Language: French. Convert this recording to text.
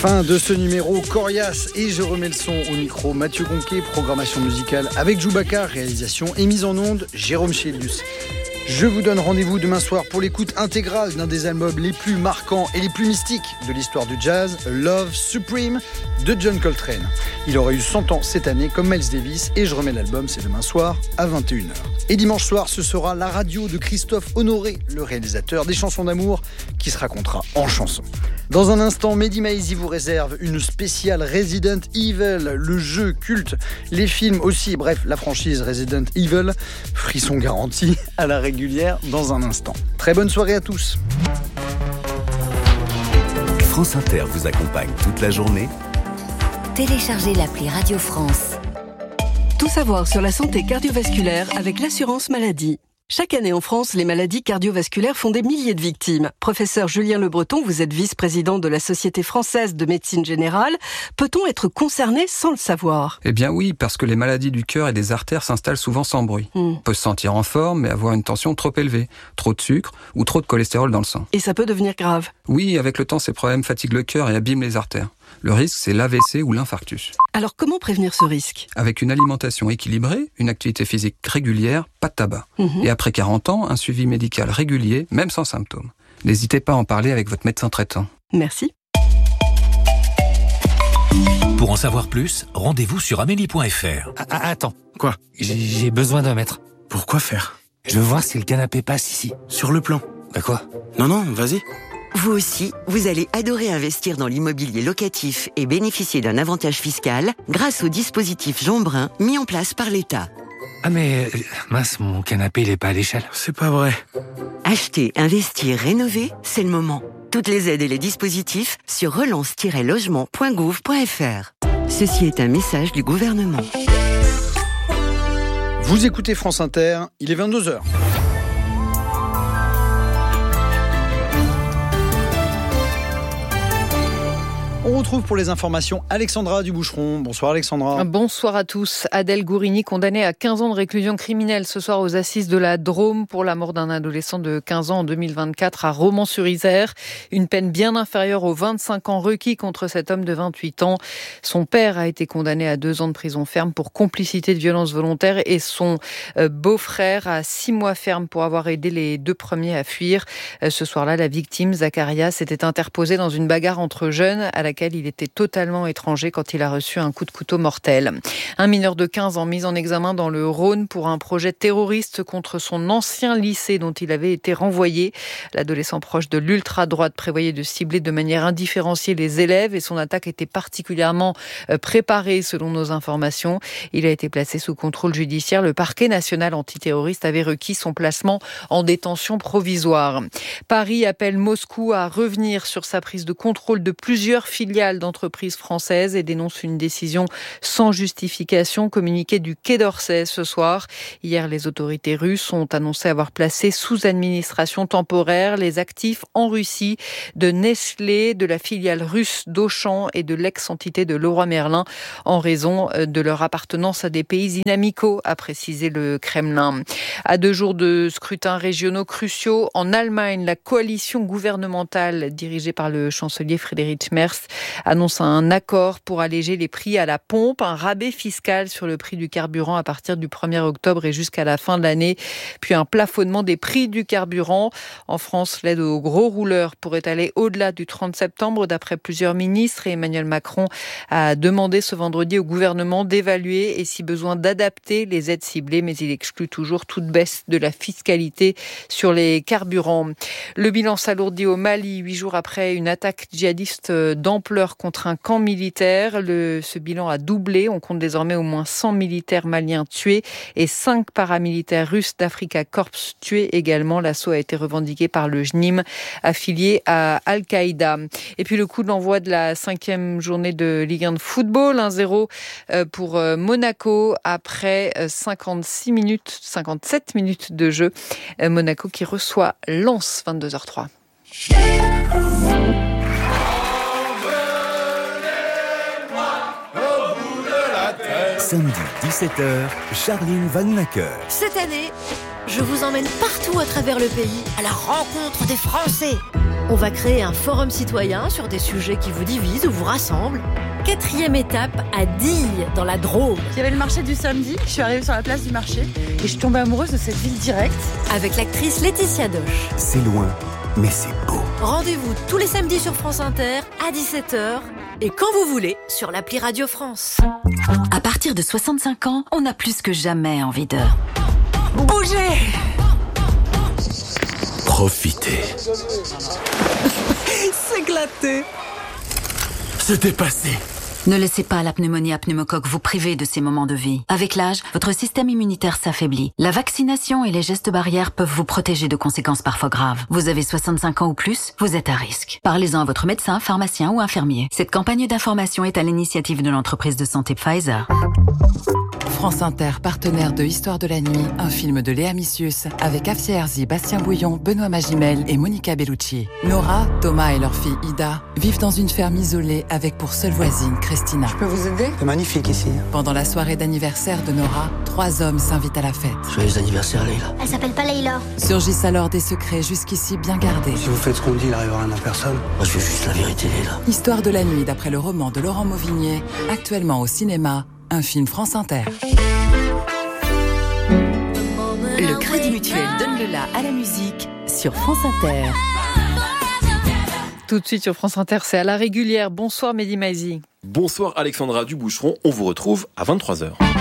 Fin de ce numéro coriace et je remets le son au micro. Mathieu Conquet, programmation musicale avec Joubacar, réalisation et mise en onde Jérôme Chélius. Je vous donne rendez-vous demain soir pour l'écoute intégrale d'un des albums les plus marquants et les plus mystiques de l'histoire du jazz, Love Supreme de John Coltrane. Il aurait eu 100 ans cette année comme Miles Davis et je remets l'album, c'est demain soir à 21h. Et dimanche soir, ce sera la radio de Christophe Honoré, le réalisateur des chansons d'amour, qui se racontera en chanson. Dans un instant, Mehdi Maizi vous réserve une spéciale Resident Evil, le jeu culte, les films aussi, bref, la franchise Resident Evil, frisson garanti à la régulière dans un instant. Très bonne soirée à tous. France Inter vous accompagne toute la journée. Téléchargez l'appli Radio France. Tout savoir sur la santé cardiovasculaire avec l'assurance maladie. Chaque année en France, les maladies cardiovasculaires font des milliers de victimes. Professeur Julien Le Breton, vous êtes vice-président de la Société française de médecine générale. Peut-on être concerné sans le savoir ? Eh bien oui, parce que les maladies du cœur et des artères s'installent souvent sans bruit. On peut se sentir en forme, mais avoir une tension trop élevée, trop de sucre ou trop de cholestérol dans le sang. Et ça peut devenir grave. Oui, avec le temps, ces problèmes fatiguent le cœur et abîment les artères. Le risque, c'est l'AVC ou l'infarctus. Alors comment prévenir ce risque ? Avec une alimentation équilibrée, une activité physique régulière, pas de tabac. Et après 40 ans, un suivi médical régulier, même sans symptômes. N'hésitez pas à en parler avec votre médecin traitant. Merci. Pour en savoir plus, rendez-vous sur amélie.fr. Attends, quoi ? J'ai besoin d'un mètre. Pourquoi faire ? Je veux voir si le canapé passe ici. Sur le plan. Bah quoi ? Non, vas-y. Vous aussi, vous allez adorer investir dans l'immobilier locatif et bénéficier d'un avantage fiscal grâce au dispositif Jean Brun mis en place par l'État. Ah mais, mince, mon canapé il est pas à l'échelle. C'est pas vrai. Acheter, investir, rénover, c'est le moment. Toutes les aides et les dispositifs sur relance-logement.gouv.fr. Ceci est un message du gouvernement. Vous écoutez France Inter, il est 22h. On retrouve pour les informations Alexandra Duboucheron. Bonsoir Alexandra. Bonsoir à tous. Adèle Gourini, condamnée à 15 ans de réclusion criminelle ce soir aux assises de la Drôme pour la mort d'un adolescent de 15 ans en 2024 à Romans-sur-Isère. Une peine bien inférieure aux 25 ans requis contre cet homme de 28 ans. Son père a été condamné à 2 ans de prison ferme pour complicité de violence volontaire et son beau-frère à 6 mois ferme pour avoir aidé les 2 premiers à fuir. Ce soir-là, la victime, Zacharia, s'était interposée dans une bagarre entre jeunes à laquelle il était totalement étranger quand il a reçu un coup de couteau mortel. Un mineur de 15 ans mis en examen dans le Rhône pour un projet terroriste contre son ancien lycée dont il avait été renvoyé. L'adolescent proche de l'ultra-droite prévoyait de cibler de manière indifférenciée les élèves et son attaque était particulièrement préparée selon nos informations. Il a été placé sous contrôle judiciaire. Le parquet national antiterroriste avait requis son placement en détention provisoire. Paris appelle Moscou à revenir sur sa prise de contrôle de plusieurs filiales d'entreprises françaises et dénonce une décision sans justification, communiqué du Quai d'Orsay ce soir. Hier, les autorités russes ont annoncé avoir placé sous administration temporaire les actifs en Russie de Nestlé, de la filiale russe d'Auchan et de l'ex-entité de Leroy Merlin en raison de leur appartenance à des pays inamicaux, a précisé le Kremlin. À 2 jours de scrutins régionaux cruciaux, en Allemagne, la coalition gouvernementale dirigée par le chancelier Friedrich Merz annonce un accord pour alléger les prix à la pompe, un rabais fiscal sur le prix du carburant à partir du 1er octobre et jusqu'à la fin de l'année, puis un plafonnement des prix du carburant. En France, l'aide aux gros rouleurs pourrait aller au-delà du 30 septembre, d'après plusieurs ministres, et Emmanuel Macron a demandé ce vendredi au gouvernement d'évaluer et si besoin d'adapter les aides ciblées, mais il exclut toujours toute baisse de la fiscalité sur les carburants. Le bilan s'alourdit au Mali, 8 jours après une attaque djihadiste d'ampleur contre un camp militaire. Ce bilan a doublé. On compte désormais au moins 100 militaires maliens tués et 5 paramilitaires russes d'Africa Corps tués également. L'assaut a été revendiqué par le JNIM, affilié à Al-Qaïda. Et puis le coup de l'envoi de la 5e journée de Ligue 1 de football, 1-0 pour Monaco après 57 minutes de jeu. Monaco qui reçoit Lens, 22h03. Samedi 17h, Charline Vanhoenacker. Cette année, je vous emmène partout à travers le pays à la rencontre des Français. On va créer un forum citoyen sur des sujets qui vous divisent ou vous rassemblent. 4e étape à Dille, dans la Drôme. Il y avait le marché du samedi, je suis arrivée sur la place du marché et je suis tombée amoureuse de cette ville directe. Avec l'actrice Laetitia Doche. C'est loin, mais c'est beau. Rendez-vous tous les samedis sur France Inter à 17h et quand vous voulez sur l'appli Radio France. À partir de 65 ans, on a plus que jamais envie de bouger. Profitez. S'éclater. Se dépasser. Ne laissez pas la pneumonie à pneumocoque vous priver de ces moments de vie. Avec l'âge, votre système immunitaire s'affaiblit. La vaccination et les gestes barrières peuvent vous protéger de conséquences parfois graves. Vous avez 65 ans ou plus, vous êtes à risque. Parlez-en à votre médecin, pharmacien ou infirmier. Cette campagne d'information est à l'initiative de l'entreprise de santé Pfizer. France Inter, partenaire de Histoire de la nuit, un film de Léa Missius, avec Afsia Herzi, Bastien Bouillon, Benoît Magimel et Monica Bellucci. Nora, Thomas et leur fille Ida vivent dans une ferme isolée avec pour seule voisine Christina. Je peux vous aider ? C'est magnifique ici. Pendant la soirée d'anniversaire de Nora, 3 hommes s'invitent à la fête. Joyeux anniversaire, Leïla. Elle s'appelle pas Leïla. Surgissent alors des secrets jusqu'ici bien gardés. Si vous faites ce qu'on dit, il arrivera rien à personne. Moi, je veux juste la vérité, Leïla. Histoire de la nuit, d'après le roman de Laurent Mauvigné, actuellement au cinéma, un film France Inter. Le Crédit Mutuel donne le la à la musique sur France Inter. Tout de suite sur France Inter, c'est à la régulière. Bonsoir Mehdi Maizi. Bonsoir Alexandra Duboucheron, on vous retrouve à 23h.